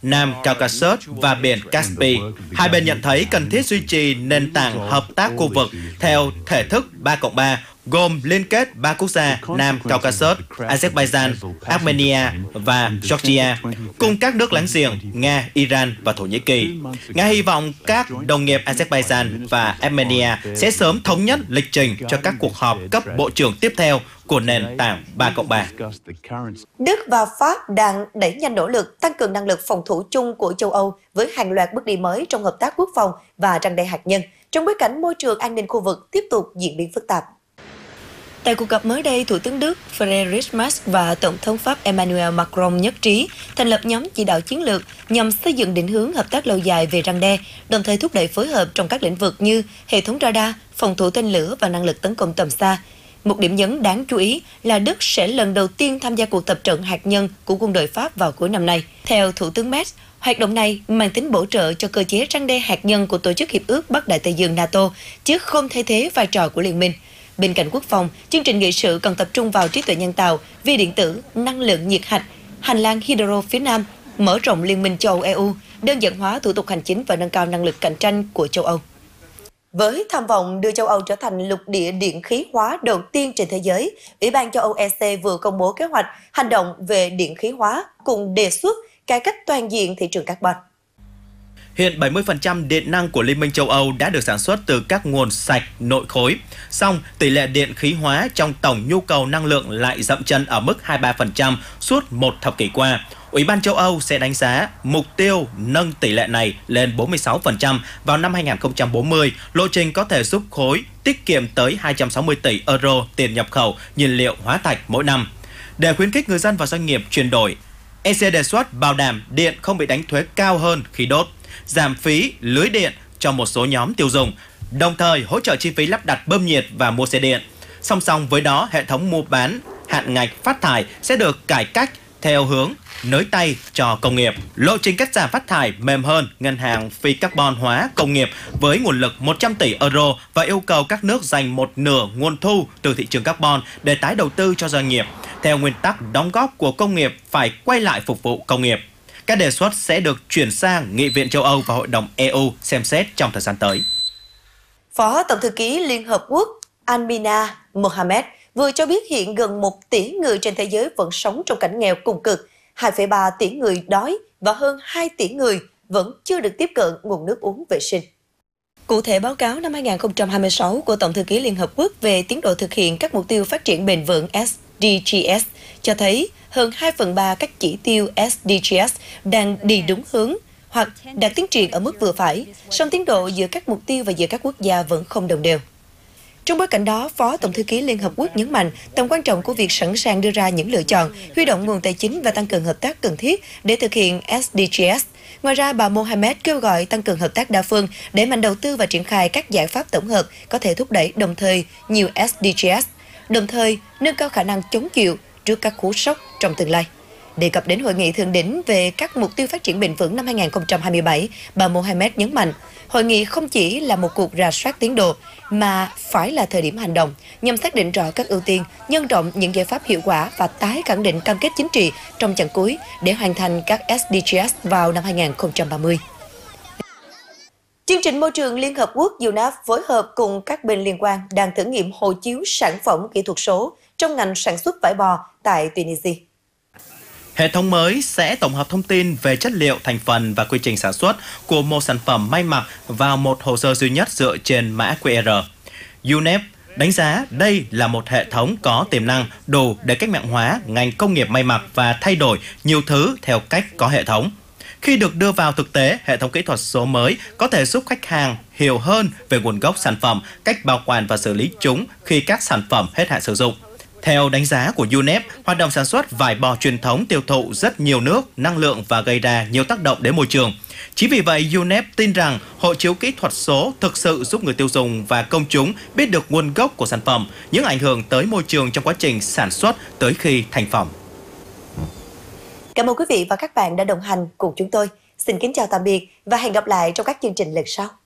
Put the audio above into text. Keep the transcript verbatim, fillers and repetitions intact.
Nam Caucasus và biển Caspi. Hai bên nhận thấy cần thiết duy trì nền tảng hợp tác khu vực theo thể thức ba cộng ba, gồm liên kết ba quốc gia Nam Caucasus, Azerbaijan, Armenia và Georgia, cùng các nước láng giềng Nga, Iran và Thổ Nhĩ Kỳ. Nga hy vọng các đồng nghiệp Azerbaijan và Armenia sẽ sớm thống nhất lịch trình cho các cuộc họp cấp bộ trưởng tiếp theo của nền tảng ba cộng ba. Đức và Pháp đang đẩy nhanh nỗ lực tăng cường năng lực phòng thủ chung của châu Âu với hàng loạt bước đi mới trong hợp tác quốc phòng và răn đe hạt nhân, trong bối cảnh môi trường an ninh khu vực tiếp tục diễn biến phức tạp. Tại cuộc gặp mới đây, Thủ tướng Đức Friedrich Merz và Tổng thống Pháp Emmanuel Macron nhất trí thành lập nhóm chỉ đạo chiến lược nhằm xây dựng định hướng hợp tác lâu dài về răn đe, đồng thời thúc đẩy phối hợp trong các lĩnh vực như hệ thống radar, phòng thủ tên lửa và năng lực tấn công tầm xa. Một điểm nhấn đáng chú ý là Đức sẽ lần đầu tiên tham gia cuộc tập trận hạt nhân của quân đội Pháp vào cuối năm nay. Theo Thủ tướng Merz, hoạt động này mang tính bổ trợ cho cơ chế răn đe hạt nhân của Tổ chức Hiệp ước Bắc Đại Tây Dương NATO, chứ không thay thế vai trò của liên minh. Bên cạnh quốc phòng, chương trình nghị sự cần tập trung vào trí tuệ nhân tạo, vi điện tử, năng lượng nhiệt hạch, hành lang hydro phía Nam, mở rộng Liên minh châu Âu E U, đơn giản hóa thủ tục hành chính và nâng cao năng lực cạnh tranh của châu Âu. Với tham vọng đưa châu Âu trở thành lục địa điện khí hóa đầu tiên trên thế giới, Ủy ban châu Âu E C vừa công bố kế hoạch hành động về điện khí hóa cùng đề xuất cải cách toàn diện thị trường carbon. Hiện bảy mươi phần trăm điện năng của Liên minh châu Âu đã được sản xuất từ các nguồn sạch nội khối. Song, tỷ lệ điện khí hóa trong tổng nhu cầu năng lượng lại dậm chân ở mức hai mươi ba phần trăm suốt một thập kỷ qua. Ủy ban châu Âu sẽ đánh giá mục tiêu nâng tỷ lệ này lên bốn mươi sáu phần trăm vào năm hai nghìn không trăm bốn mươi. Lộ trình có thể giúp khối tiết kiệm tới hai trăm sáu mươi tỷ euro tiền nhập khẩu nhiên liệu hóa thạch mỗi năm. Để khuyến khích người dân và doanh nghiệp chuyển đổi, E C đề xuất bảo đảm điện không bị đánh thuế cao hơn khi đốt, giảm phí lưới điện cho một số nhóm tiêu dùng, đồng thời hỗ trợ chi phí lắp đặt bơm nhiệt và mua xe điện. Song song với đó, hệ thống mua bán hạn ngạch phát thải sẽ được cải cách theo hướng nới tay cho công nghiệp. Lộ trình cắt giảm phát thải mềm hơn ngân hàng phi carbon hóa công nghiệp với nguồn lực một trăm tỷ euro và yêu cầu các nước dành một nửa nguồn thu từ thị trường carbon để tái đầu tư cho doanh nghiệp. Theo nguyên tắc đóng góp của công nghiệp phải quay lại phục vụ công nghiệp. Các đề xuất sẽ được chuyển sang Nghị viện châu Âu và Hội đồng E U xem xét trong thời gian tới. Phó Tổng thư ký Liên Hợp Quốc Amina Mohamed vừa cho biết hiện gần một tỷ người trên thế giới vẫn sống trong cảnh nghèo cùng cực, hai phẩy ba tỷ người đói và hơn hai tỷ người vẫn chưa được tiếp cận nguồn nước uống vệ sinh. Cụ thể, báo cáo năm hai nghìn không trăm hai mươi sáu của Tổng thư ký Liên Hợp Quốc về tiến độ thực hiện các mục tiêu phát triển bền vững S D G s cho thấy hơn hai phần ba các chỉ tiêu S D G s đang đi đúng hướng hoặc đạt tiến triển ở mức vừa phải, song tiến độ giữa các mục tiêu và giữa các quốc gia vẫn không đồng đều. Trong bối cảnh đó, Phó Tổng thư ký Liên Hợp Quốc nhấn mạnh tầm quan trọng của việc sẵn sàng đưa ra những lựa chọn, huy động nguồn tài chính và tăng cường hợp tác cần thiết để thực hiện S D G s. Ngoài ra, bà Mohamed kêu gọi tăng cường hợp tác đa phương, đẩy mạnh đầu tư và triển khai các giải pháp tổng hợp có thể thúc đẩy đồng thời nhiều S D G s, đồng thời nâng cao khả năng chống chịu trước các cú sốc trong tương lai. Đề cập đến hội nghị thượng đỉnh về các mục tiêu phát triển bền vững năm hai nghìn không trăm hai mươi bảy, bà Mohamed nhấn mạnh, hội nghị không chỉ là một cuộc rà soát tiến độ, mà phải là thời điểm hành động, nhằm xác định rõ các ưu tiên, nhân rộng những giải pháp hiệu quả và tái khẳng định cam kết chính trị trong chặng cuối để hoàn thành các S D G s vào năm hai nghìn không trăm ba mươi. Chương trình Môi trường Liên Hợp Quốc U N E P phối hợp cùng các bên liên quan đang thử nghiệm hộ chiếu sản phẩm kỹ thuật số trong ngành sản xuất vải bò tại Tunisia. Hệ thống mới sẽ tổng hợp thông tin về chất liệu, thành phần và quy trình sản xuất của một sản phẩm may mặc vào một hồ sơ duy nhất dựa trên mã Q R. U N E P đánh giá đây là một hệ thống có tiềm năng đủ để cách mạng hóa ngành công nghiệp may mặc và thay đổi nhiều thứ theo cách có hệ thống. Khi được đưa vào thực tế, hệ thống kỹ thuật số mới có thể giúp khách hàng hiểu hơn về nguồn gốc sản phẩm, cách bảo quản và xử lý chúng khi các sản phẩm hết hạn sử dụng. Theo đánh giá của U N E P, hoạt động sản xuất vải bò truyền thống tiêu thụ rất nhiều nước, năng lượng và gây ra nhiều tác động đến môi trường. Chính vì vậy, U N E P tin rằng hộ chiếu kỹ thuật số thực sự giúp người tiêu dùng và công chúng biết được nguồn gốc của sản phẩm, những ảnh hưởng tới môi trường trong quá trình sản xuất tới khi thành phẩm. Cảm ơn quý vị và các bạn đã đồng hành cùng chúng tôi. Xin kính chào tạm biệt và hẹn gặp lại trong các chương trình lần sau.